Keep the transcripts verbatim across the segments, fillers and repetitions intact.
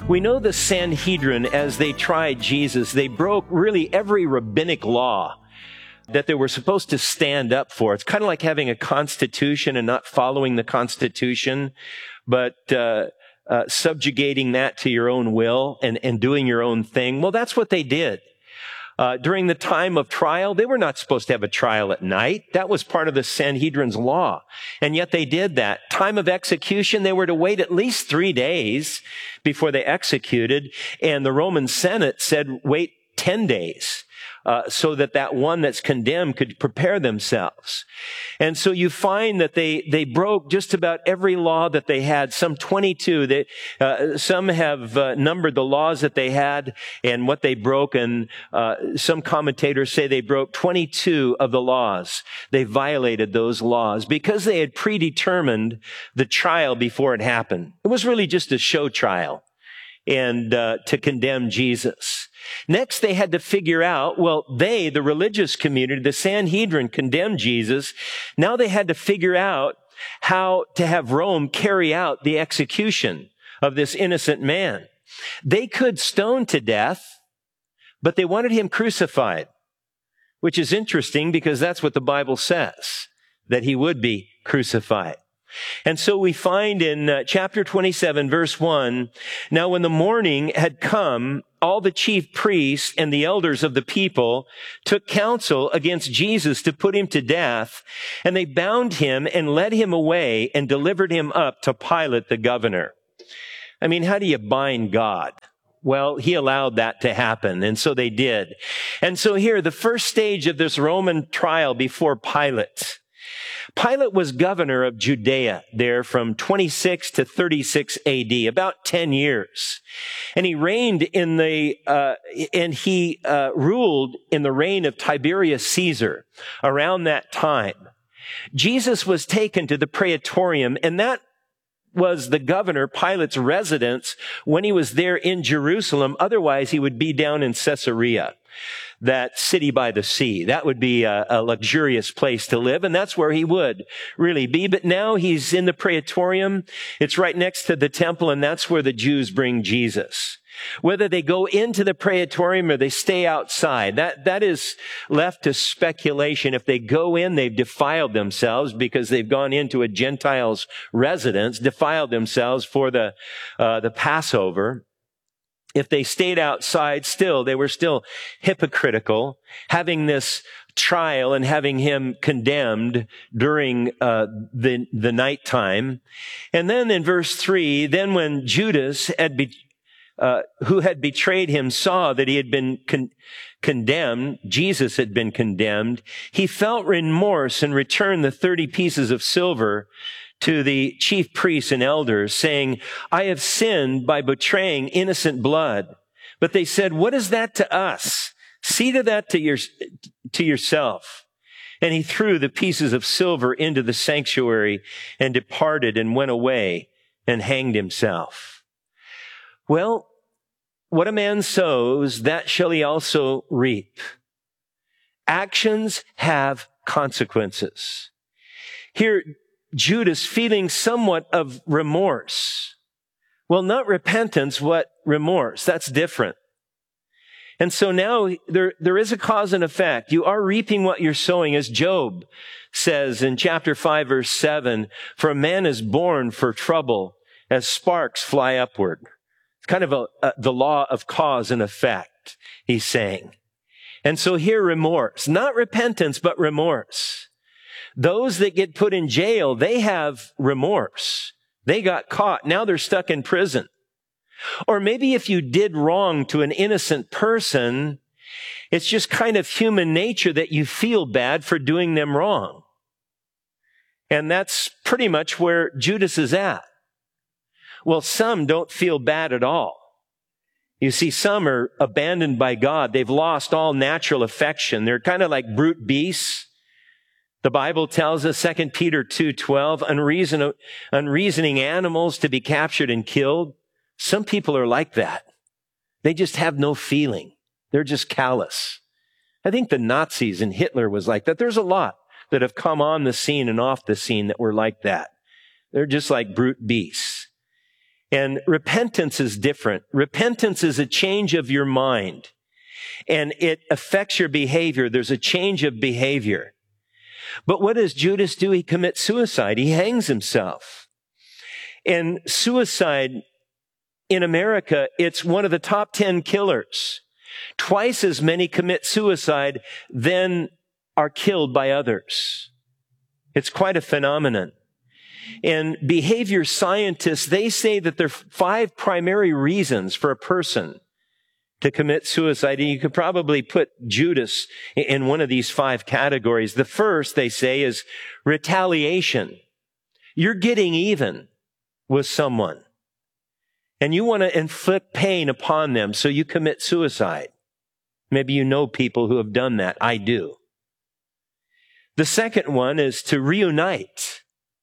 We know the Sanhedrin, as they tried Jesus, they broke really every rabbinic law that they were supposed to stand up for. It's kind of like having a constitution and not following the constitution, but uh, uh, subjugating that to your own will and, and doing your own thing. Well, that's what they did. Uh, during the time of trial, they were not supposed to have a trial at night. That was part of the Sanhedrin's law. And yet they did that. Time of execution, they were to wait at least three days before they executed. And the Roman Senate said, wait ten days. Uh, so that that one that's condemned could prepare themselves. And so you find that they, they broke just about every law that they had, some twenty-two. They, uh, some have uh, numbered the laws that they had and what they broke, and uh, some commentators say they broke twenty-two of the laws. They violated those laws because they had predetermined the trial before it happened. It was really just a show trial and uh, to condemn Jesus. Next, they had to figure out, well, they, the religious community, the Sanhedrin, condemned Jesus. Now they had to figure out how to have Rome carry out the execution of this innocent man. They could stone to death, but they wanted him crucified, which is interesting because that's what the Bible says, that he would be crucified. And so we find in uh, chapter twenty-seven, verse one, now when the morning had come, all the chief priests and the elders of the people took counsel against Jesus to put him to death, and they bound him and led him away and delivered him up to Pilate the governor. I mean, how do you bind God? Well, he allowed that to happen, and so they did. And so here, the first stage of this Roman trial before Pilate. Pilate was governor of Judea there from twenty-six to thirty-six A D, about ten years. And he reigned in the, uh, and he, uh, ruled in the reign of Tiberius Caesar around that time. Jesus was taken to the Praetorium, and that was the governor, Pilate's residence, when he was there in Jerusalem. Otherwise, he would be down in Caesarea, that city by the sea. That would be a, a luxurious place to live, and that's where he would really be. But now he's in the Praetorium. It's right next to the temple, and that's where the Jews bring Jesus. Whether they go into the Praetorium or they stay outside, that, that is left to speculation. If they go in, they've defiled themselves because they've gone into a Gentile's residence, defiled themselves for the, uh, the Passover. If they stayed outside, still, they were still hypocritical, having this trial and having him condemned during uh, the, the nighttime. And then in verse three, then when Judas had be, uh, who had betrayed him saw that he had been con- condemned, Jesus had been condemned, he felt remorse and returned the thirty pieces of silver to the chief priests and elders, saying, I have sinned by betraying innocent blood. But they said, what is that to us? See to that to your, to yourself. And he threw the pieces of silver into the sanctuary and departed and went away and hanged himself. Well, what a man sows, that shall he also reap. Actions have consequences. Here, Judas feeling somewhat of remorse. Well, not repentance, but remorse. That's different. And so now there, there is a cause and effect. You are reaping what you're sowing, as Job says in chapter five, verse seven, for a man is born for trouble as sparks fly upward. It's kind of a, a, the law of cause and effect, he's saying. And so here, remorse, not repentance, but remorse. Those that get put in jail, they have remorse. They got caught. Now they're stuck in prison. Or maybe if you did wrong to an innocent person, it's just kind of human nature that you feel bad for doing them wrong. And that's pretty much where Judas is at. Well, some don't feel bad at all. You see, some are abandoned by God. They've lost all natural affection. They're kind of like brute beasts. The Bible tells us, Second Peter two twelve, unreason, unreasoning animals to be captured and killed. Some people are like that. They just have no feeling. They're just callous. I think the Nazis and Hitler was like that. There's a lot that have come on the scene and off the scene that were like that. They're just like brute beasts. And repentance is different. Repentance is a change of your mind, and it affects your behavior. There's a change of behavior. But what does Judas do? He commits suicide. He hangs himself. And suicide in America, it's one of the top ten killers. Twice as many commit suicide than are killed by others. It's quite a phenomenon. And behavior scientists, they say that there are five primary reasons for a person to commit suicide. And you could probably put Judas in one of these five categories. The first, they say, is retaliation. You're getting even with someone, and you want to inflict pain upon them, so you commit suicide. Maybe you know people who have done that. I do. The second one is to reunite,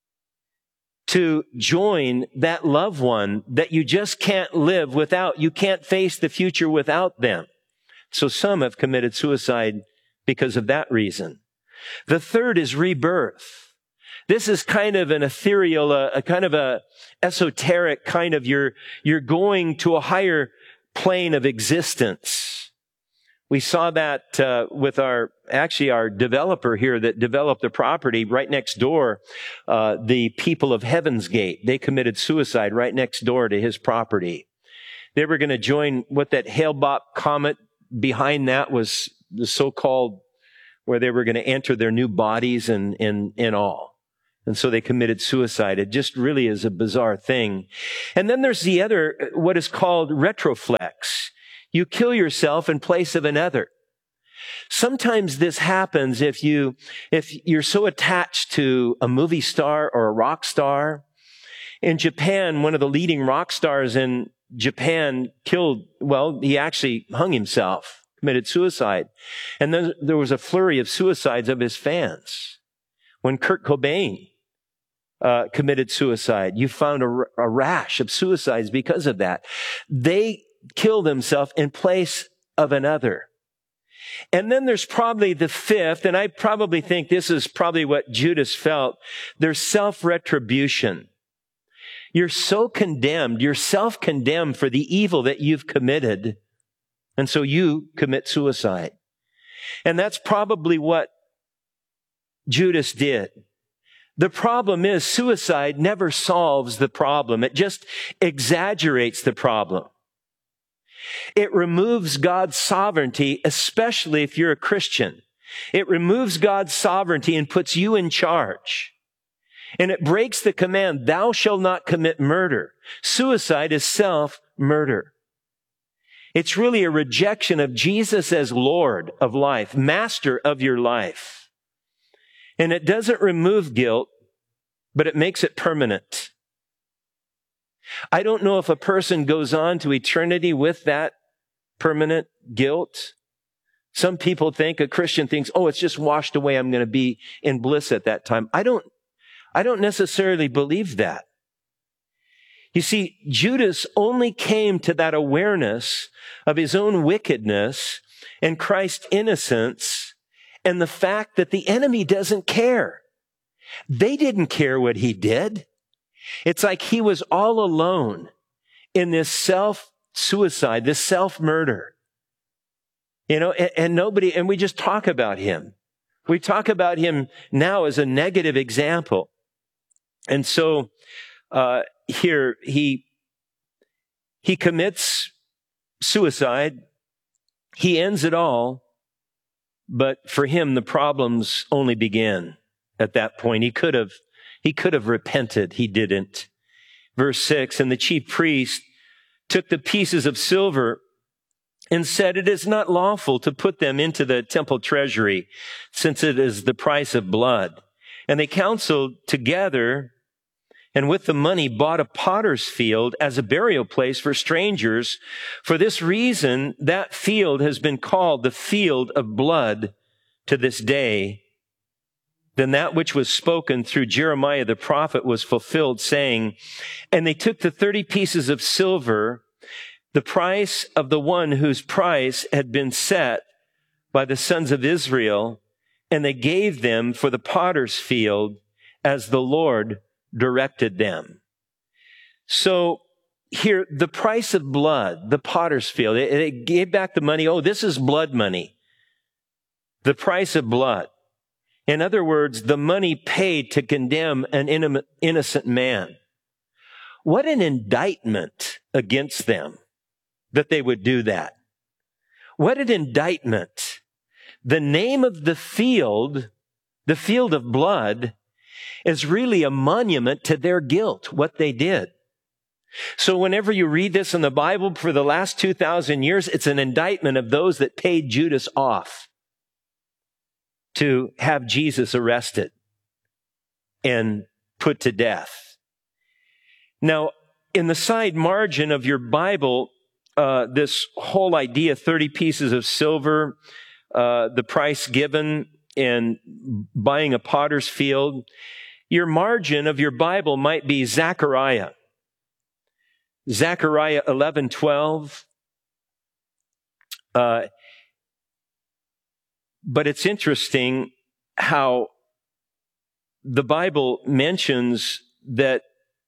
to join that loved one that you just can't live without. You can't face the future without them. So some have committed suicide because of that reason. The third is rebirth. This is kind of an ethereal, a, a kind of a esoteric kind of, you're, you're going to a higher plane of existence. We saw that uh, with our, actually our developer here that developed the property right next door, uh, the people of Heaven's Gate. They committed suicide right next door to his property. They were going to join what that Hale-Bopp comet behind that was, the so-called, where they were going to enter their new bodies and, and, and all. And so they committed suicide. It just really is a bizarre thing. And then there's the other, what is called retroflex. You kill yourself in place of another. Sometimes this happens if you, if you're so attached to a movie star or a rock star. In Japan, one of the leading rock stars in Japan killed, well, he actually hung himself, committed suicide. And then there was a flurry of suicides of his fans. When Kurt Cobain uh, committed suicide, you found a, a rash of suicides because of that. They kill themselves in place of another. And then there's probably the fifth, and I probably think this is probably what Judas felt. There's self-retribution. You're so condemned, you're self-condemned for the evil that you've committed, and so you commit suicide. And that's probably what Judas did. The problem is suicide never solves the problem. It just exaggerates the problem. It removes God's sovereignty, especially if you're a Christian. It removes God's sovereignty and puts you in charge. And it breaks the command, thou shalt not commit murder. Suicide is self-murder. It's really a rejection of Jesus as Lord of life, master of your life. And it doesn't remove guilt, but it makes it permanent. I don't know if a person goes on to eternity with that permanent guilt. Some people think, a Christian thinks, oh, it's just washed away. I'm going to be in bliss at that time. I don't, I don't necessarily believe that. You see, Judas only came to that awareness of his own wickedness and Christ's innocence and the fact that the enemy doesn't care. They didn't care what he did. It's like he was all alone in this self-suicide, this self-murder. You know, and, and nobody, and we just talk about him. We talk about him now as a negative example. And so, uh, here, he, he commits suicide. He ends it all. But for him, the problems only began at that point. He could have He could have repented. He didn't. Verse six, and the chief priest took the pieces of silver and said, it is not lawful to put them into the temple treasury, since it is the price of blood. And they counseled together, and with the money bought a potter's field as a burial place for strangers. For this reason, that field has been called the field of blood to this day. Then that which was spoken through Jeremiah the prophet was fulfilled, saying, and they took the thirty pieces of silver, the price of the one whose price had been set by the sons of Israel, and they gave them for the potter's field as the Lord directed them. So here, the price of blood, the potter's field, it, it gave back the money. Oh, this is blood money. The price of blood. In other words, the money paid to condemn an innocent man. What an indictment against them that they would do that. What an indictment. The name of the field, the field of blood, is really a monument to their guilt, what they did. So whenever you read this in the Bible for the last two thousand years, it's an indictment of those that paid Judas off to have Jesus arrested and put to death. Now, in the side margin of your Bible, uh, this whole idea, thirty pieces of silver, uh, the price given in buying a potter's field, your margin of your Bible might be Zechariah. Zechariah eleven twelve. Uh, but it's interesting how the Bible mentions that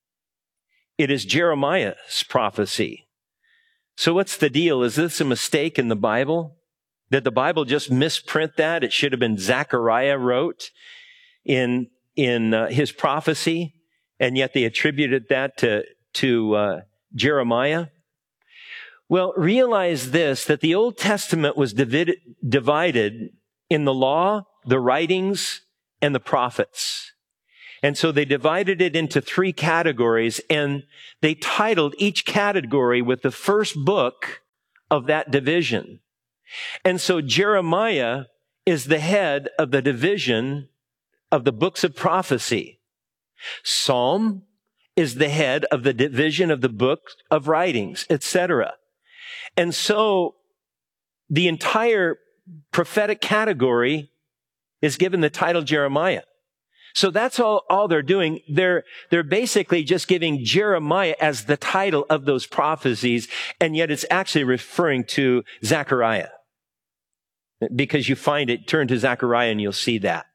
it is Jeremiah's prophecy. So what's the deal? Is this a mistake in the Bible? Did the Bible just misprint that? It should have been Zechariah wrote in in uh, his prophecy, and yet they attributed that to to uh, Jeremiah. Well, realize this, that the Old Testament was divided, divided in the law, the writings, and the prophets. And so they divided it into three categories, and they titled each category with the first book of that division. And so Jeremiah is the head of the division of the books of prophecy. Psalm is the head of the division of the book of writings, et cetera. And so the entire prophetic category is given the title Jeremiah. So that's all, all they're doing. They're, they're basically just giving Jeremiah as the title of those prophecies, and yet it's actually referring to Zechariah. Because you find it, turn to Zechariah and you'll see that.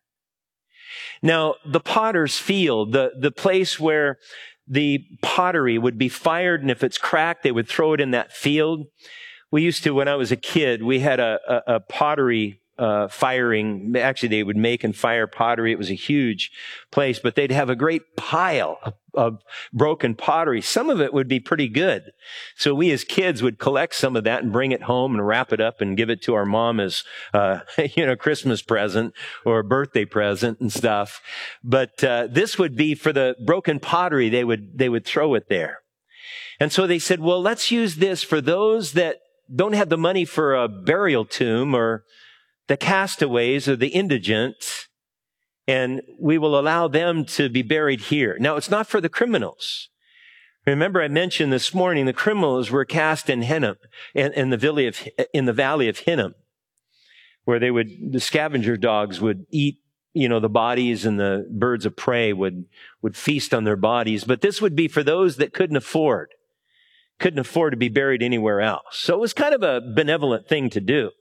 Now, the potter's field, the, the place where the pottery would be fired, and if it's cracked, they would throw it in that field. We used to, when I was a kid, we had a, a, a pottery uh, firing. Actually, they would make and fire pottery. It was a huge place, but they'd have a great pile of, of broken pottery. Some of it would be pretty good. So we as kids would collect some of that and bring it home and wrap it up and give it to our mom as, uh, you know, Christmas present or a birthday present and stuff. But, uh, this would be for the broken pottery. They would, they would throw it there. And so they said, well, let's use this for those that don't have the money for a burial tomb, or the castaways or the indigent, and we will allow them to be buried here. Now, it's not for the criminals. Remember, I mentioned this morning the criminals were cast in Hinnom, in, in the valley of in the valley of Hinnom, where they would the scavenger dogs would eat, you know, the bodies, and the birds of prey would would feast on their bodies. But this would be for those that couldn't afford. couldn't afford to be buried anywhere else. So it was kind of a benevolent thing to do.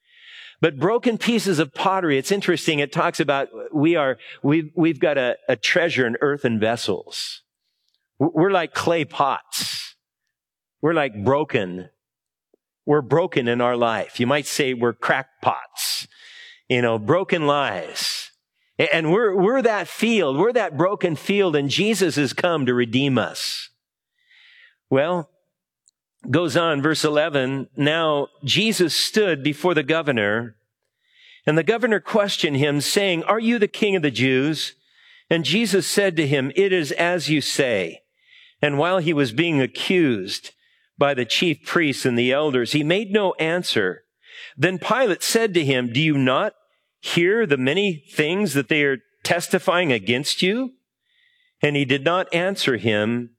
But broken pieces of pottery, it's interesting. It talks about we are, we've, we've got a, a treasure in earthen vessels. We're like clay pots. We're like broken. We're broken in our life. You might say we're crackpots, you know, broken lives. And we're, we're that field. We're that broken field, and Jesus has come to redeem us. Well, goes on, verse eleven, now Jesus stood before the governor, and the governor questioned him, saying, are you the king of the Jews? And Jesus said to him, it is as you say. And while he was being accused by the chief priests and the elders, he made no answer. Then Pilate said to him, do you not hear the many things that they are testifying against you? And he did not answer him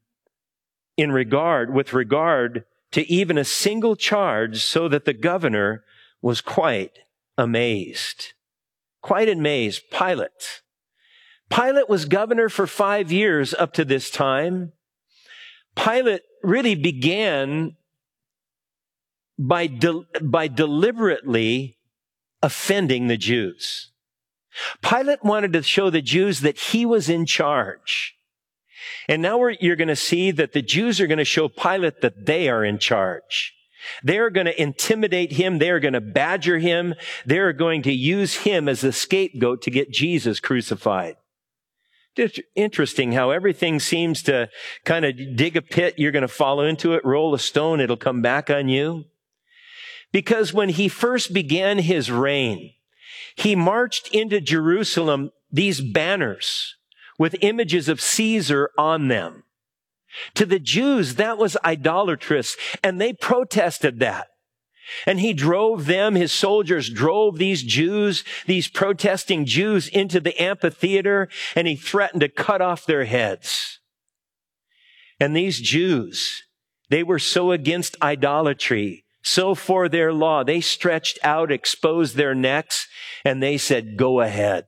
in regard, with regard to even a single charge, so that the governor was quite amazed. Quite amazed. Pilate. Pilate was governor for five years up to this time. Pilate really began by, de- by deliberately offending the Jews. Pilate wanted to show the Jews that he was in charge. And now we're, you're going to see that the Jews are going to show Pilate that they are in charge. They're going to intimidate him. They're going to badger him. They're going to use him as the scapegoat to get Jesus crucified. It's interesting how everything seems to kind of dig a pit. You're going to fall into it, roll a stone. It'll come back on you. Because when he first began his reign, he marched into Jerusalem these banners with images of Caesar on them. To the Jews, that was idolatrous, and they protested that. And he drove them, his soldiers drove these Jews, these protesting Jews into the amphitheater, and he threatened to cut off their heads. And these Jews, they were so against idolatry, so for their law, they stretched out, exposed their necks, and they said, go ahead.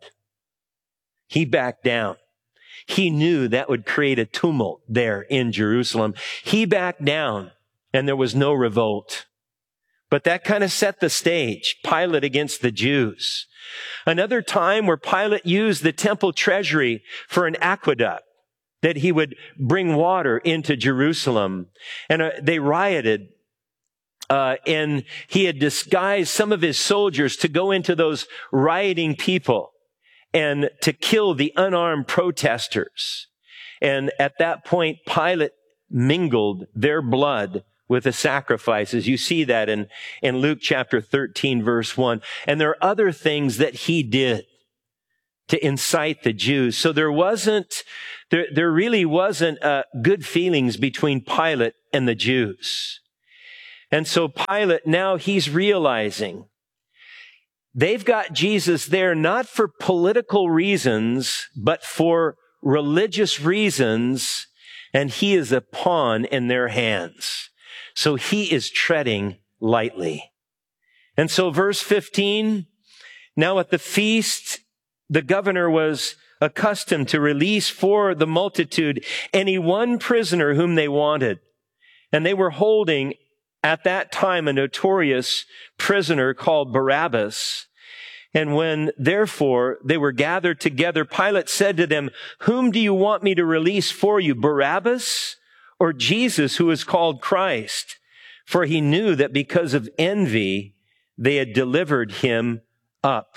He backed down. He knew that would create a tumult there in Jerusalem. He backed down, and there was no revolt. But that kind of set the stage, Pilate against the Jews. Another time where Pilate used the temple treasury for an aqueduct, that he would bring water into Jerusalem. And uh, they rioted, uh, and he had disguised some of his soldiers to go into those rioting people and to kill the unarmed protesters. And at that point, Pilate mingled their blood with the sacrifices. You see that in, in Luke chapter thirteen, verse one. And there are other things that he did to incite the Jews. So there wasn't, there, there really wasn't uh, good feelings between Pilate and the Jews. And so Pilate, now he's realizing they've got Jesus there not for political reasons, but for religious reasons, and he is a pawn in their hands. So he is treading lightly. And so verse fifteen, now at the feast, the governor was accustomed to release for the multitude any one prisoner whom they wanted. And they were holding at that time a notorious prisoner called Barabbas. And when, therefore, they were gathered together, Pilate said to them, whom do you want me to release for you, Barabbas or Jesus, who is called Christ? For he knew that because of envy, they had delivered him up.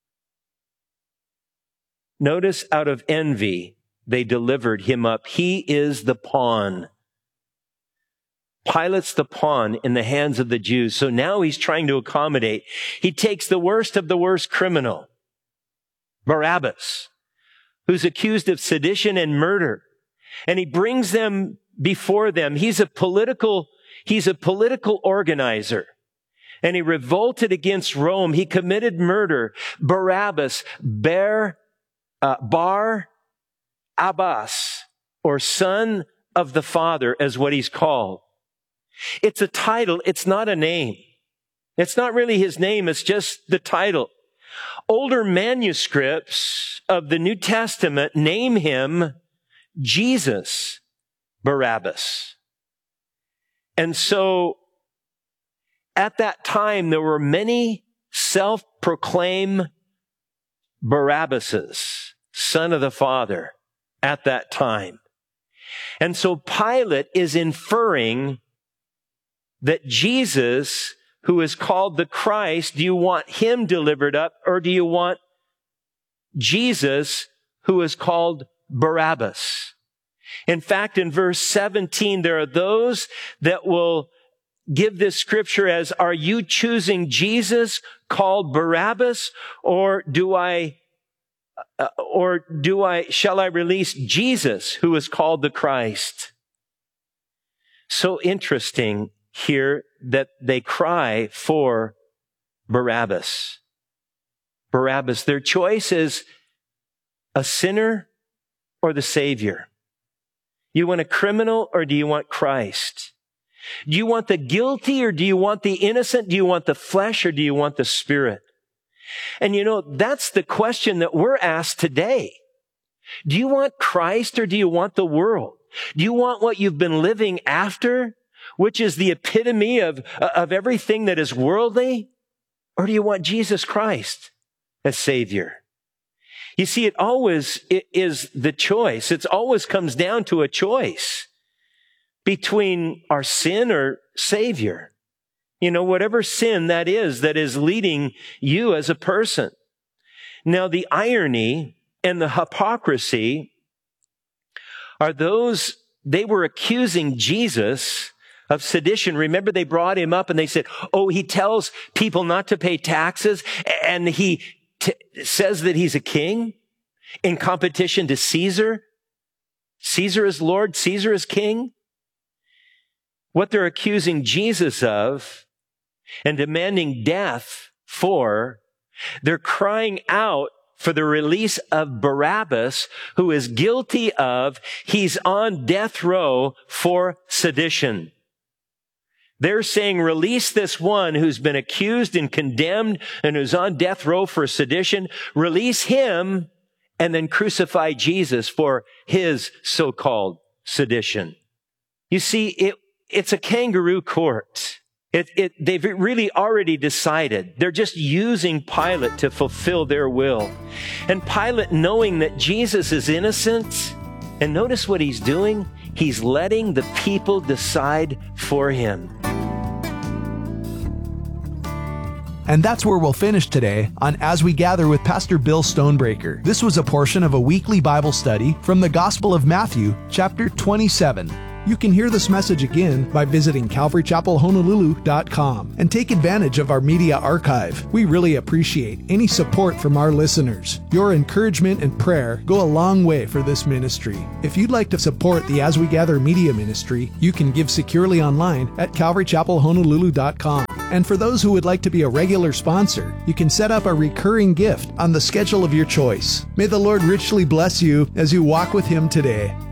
Notice, out of envy, they delivered him up. He is the pawn. Pilate's the pawn in the hands of the Jews. So now he's trying to accommodate. He takes the worst of the worst criminal, Barabbas, who's accused of sedition and murder, and he brings them before them. He's a political, he's a political organizer, and he revolted against Rome. He committed murder. Barabbas, Bar, uh, Bar Abbas, or son of the Father, as what he's called. It's a title. It's not a name. It's not really his name. It's just the title. Older manuscripts of the New Testament name him Jesus Barabbas. And so at that time, there were many self-proclaimed Barabbases, son of the Father, at that time. And so Pilate is inferring that Jesus, who is called the Christ, do you want him delivered up, or do you want Jesus, who is called Barabbas? In fact, in verse seventeen, there are those that will give this scripture as, are you choosing Jesus called Barabbas, or do I, uh, or do I, shall I release Jesus, who is called the Christ? So interesting here that they cry for Barabbas. Barabbas, their choice is a sinner or the Savior. You want a criminal or do you want Christ? Do you want the guilty or do you want the innocent? Do you want the flesh or do you want the spirit? And you know, that's the question that we're asked today. Do you want Christ or do you want the world? Do you want what you've been living after, which is the epitome of, of everything that is worldly? Or do you want Jesus Christ as Savior? You see, it always is the choice. It always comes down to a choice between our sin or Savior. You know, whatever sin that is that is leading you as a person. Now, the irony and the hypocrisy are those, they were accusing Jesus of sedition. Remember, they brought him up and they said, oh, he tells people not to pay taxes, and he t- says that he's a king in competition to Caesar. Caesar is Lord, Caesar is king. What they're accusing Jesus of and demanding death for, they're crying out for the release of Barabbas, who is guilty of, he's on death row for sedition. They're saying, release this one who's been accused and condemned and who's on death row for sedition. Release him and then crucify Jesus for his so-called sedition. You see, it, it's a kangaroo court. It, it, they've really already decided. They're just using Pilate to fulfill their will. And Pilate, knowing that Jesus is innocent, and notice what he's doing. He's letting the people decide for him. And that's where we'll finish today on As We Gather with Pastor Bill Stonebreaker. This was a portion of a weekly Bible study from the Gospel of Matthew, chapter twenty-seven. You can hear this message again by visiting calvary chapel honolulu dot com and take advantage of our media archive. We really appreciate any support from our listeners. Your encouragement and prayer go a long way for this ministry. If you'd like to support the As We Gather media ministry, you can give securely online at calvary chapel honolulu dot com. And for those who would like to be a regular sponsor, you can set up a recurring gift on the schedule of your choice. May the Lord richly bless you as you walk with Him today.